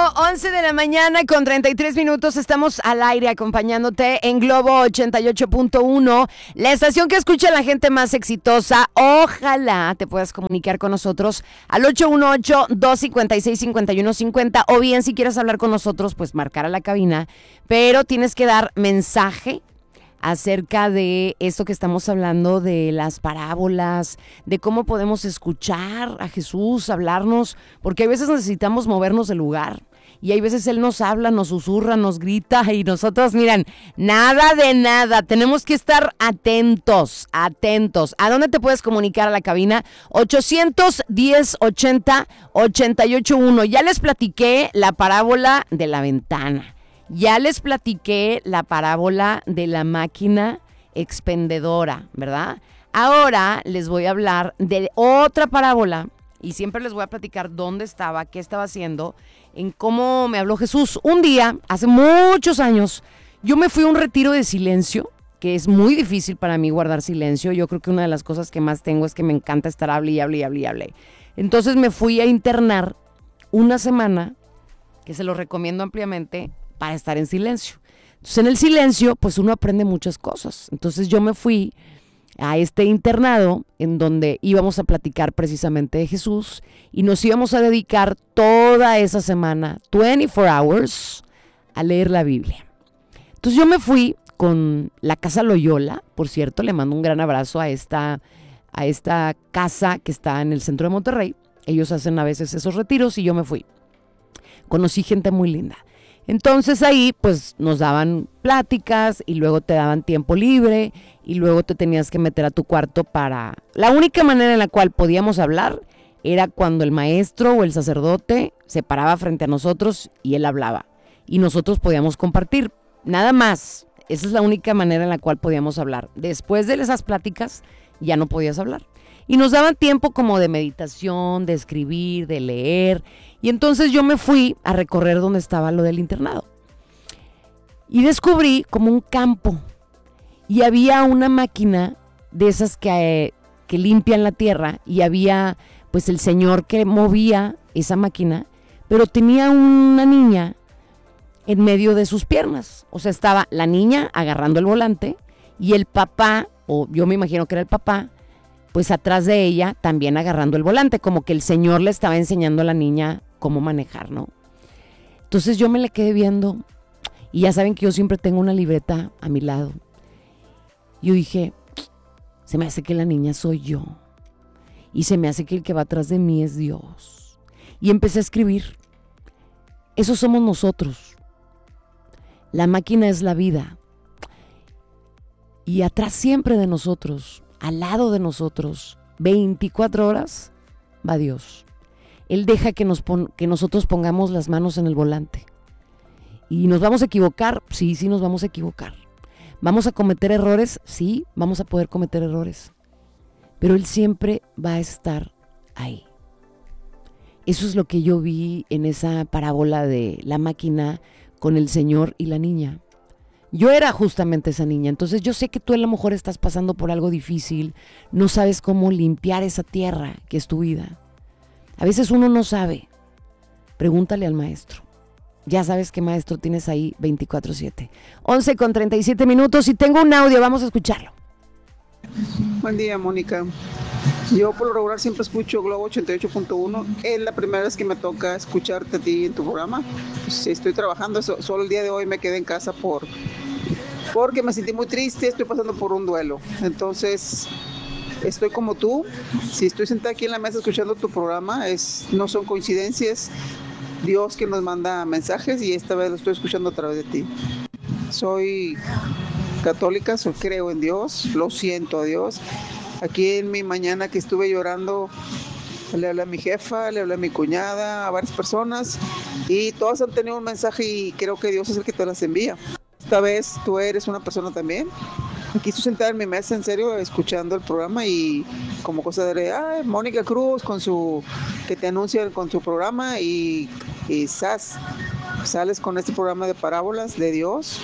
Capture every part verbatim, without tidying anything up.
once de la mañana con treinta y tres minutos. Estamos al aire acompañándote en Globo ochenta y ocho punto uno, la estación que escucha a la gente más exitosa. Ojalá te puedas comunicar con nosotros al ocho uno ocho, dos cinco seis, cinco uno cinco cero, o bien si quieres hablar con nosotros, pues marcar a la cabina, pero tienes que dar mensaje acerca de esto que estamos hablando, de las parábolas, de cómo podemos escuchar a Jesús hablarnos, porque hay veces necesitamos movernos del lugar y hay veces Él nos habla, nos susurra, nos grita y nosotros, miren, nada de nada, tenemos que estar atentos, atentos. ¿A dónde te puedes comunicar a la cabina? ochocientos diez, ochenta, ochenta y ocho uno. Ya les platiqué la parábola de la ventana. Ya les platiqué la parábola de la máquina expendedora, ¿verdad? Ahora les voy a hablar de otra parábola y siempre les voy a platicar dónde estaba, qué estaba haciendo, en cómo me habló Jesús. Un día, hace muchos años, yo me fui a un retiro de silencio, que es muy difícil para mí guardar silencio. Yo creo que una de las cosas que más tengo es que me encanta estar hable y hable y hable y hable. Entonces me fui a internar una semana, que se lo recomiendo ampliamente, para estar en silencio. Entonces, en el silencio, pues uno aprende muchas cosas. Entonces, yo me fui a este internado en donde íbamos a platicar precisamente de Jesús y nos íbamos a dedicar toda esa semana, veinticuatro hours, a leer la Biblia. Entonces, yo me fui con la Casa Loyola, por cierto, le mando un gran abrazo a esta, a esta casa que está en el centro de Monterrey. Ellos hacen a veces esos retiros y yo me fui. Conocí gente muy linda. Entonces ahí pues nos daban pláticas y luego te daban tiempo libre y luego te tenías que meter a tu cuarto para... La única manera en la cual podíamos hablar era cuando el maestro o el sacerdote se paraba frente a nosotros y él hablaba y nosotros podíamos compartir, nada más. Esa es la única manera en la cual podíamos hablar. Después de esas pláticas ya no podías hablar. Y nos daban tiempo como de meditación, de escribir, de leer. Y entonces yo me fui a recorrer donde estaba lo del internado. Y descubrí como un campo. Y había una máquina de esas que, que limpian la tierra. Y había pues el señor que movía esa máquina. Pero tenía una niña en medio de sus piernas. O sea, estaba la niña agarrando el volante. Y el papá, o yo me imagino que era el papá, pues atrás de ella también agarrando el volante, como que el señor le estaba enseñando a la niña cómo manejar, ¿no? Entonces yo me le quedé viendo y ya saben que yo siempre tengo una libreta a mi lado. Yo dije, se me hace que la niña soy yo y se me hace que el que va atrás de mí es Dios. Y empecé a escribir. Eso somos nosotros. La máquina es la vida. Y atrás siempre de nosotros, al lado de nosotros, veinticuatro horas, va Dios. Él deja que, nos pon, que nosotros pongamos las manos en el volante. ¿Y nos vamos a equivocar? Sí, sí nos vamos a equivocar. ¿Vamos a cometer errores? Sí, vamos a poder cometer errores. Pero Él siempre va a estar ahí. Eso es lo que yo vi en esa parábola de la máquina con el Señor y la niña. Yo era justamente esa niña, entonces yo sé que tú a lo mejor estás pasando por algo difícil, no sabes cómo limpiar esa tierra que es tu vida. A veces uno no sabe, pregúntale al maestro. Ya sabes qué maestro tienes ahí veinticuatro siete. once con treinta y siete minutos y tengo un audio, vamos a escucharlo. Buen día, Mónica. Yo por lo regular siempre escucho Globo ochenta y ocho punto uno. Es la primera vez que me toca escucharte a ti en tu programa. Pues, estoy trabajando, solo el día de hoy me quedé en casa por porque me sentí muy triste, estoy pasando por un duelo. Entonces, estoy como tú. Si estoy sentada aquí en la mesa escuchando tu programa, es, no son coincidencias. Dios que nos manda mensajes y esta vez lo estoy escuchando a través de ti. Soy católica, soy, creo en Dios, lo siento a Dios. Aquí en mi mañana que estuve llorando, le hablé a mi jefa, le hablé a mi cuñada, a varias personas y todas han tenido un mensaje y creo que Dios es el que te las envía. Esta vez tú eres una persona también. Aquí estoy sentada en mi mesa, en serio, escuchando el programa y como cosa de, ay, Mónica Cruz con su, que te anuncia con su programa y, y sas, sales con este programa de parábolas de Dios.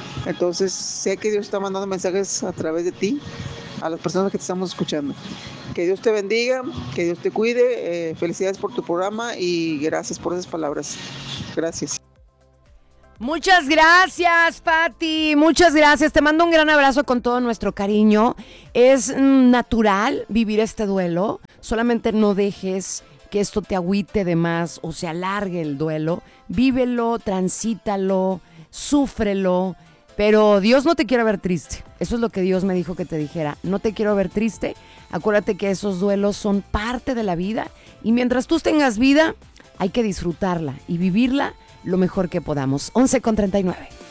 Entonces sé que Dios está mandando mensajes a través de ti a las personas que te estamos escuchando. Que Dios te bendiga, que Dios te cuide. Eh, felicidades por tu programa y gracias por esas palabras. Gracias. Muchas gracias, Pati. Muchas gracias. Te mando un gran abrazo con todo nuestro cariño. Es mm, natural vivir este duelo. Solamente no dejes que esto te agüite de más o se alargue el duelo. Vívelo, transítalo, súfrelo. Pero Dios no te quiere ver triste. Eso es lo que Dios me dijo que te dijera. No te quiero ver triste. Acuérdate que esos duelos son parte de la vida. Y mientras tú tengas vida, hay que disfrutarla y vivirla lo mejor que podamos. once con treinta y nueve.